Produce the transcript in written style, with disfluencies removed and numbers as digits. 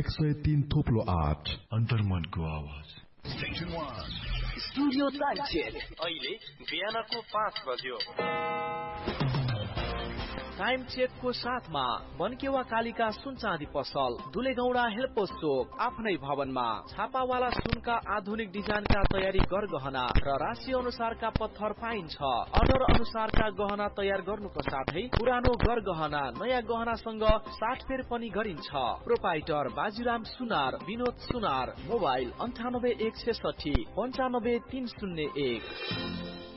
103 थोप्लो 8 अन्तर्मनको आवाज। Studio time check अहिले बिहानको 5 बज्यो। टाइम चेकको साथमा बनकेवा कालिका सुन चाँदी पसल, दुलेगौडा हेल्पोस चोक, आफ्नै भवनमा छापावाला सुनका आधुनिक डिजाइनका तयारी गरगहना र राशि अनुसारका पत्थर पाइन्छ। अर्डर अनुसारका गहना तयार गर्नुको साथै पुरानो गरगहना नयाँ गहनासँग साटफेर पनि गरिन्छ। प्रोपाइटर बाजीराम सुनार, विनोद सुनार, मोबाइल 98 160 95 301।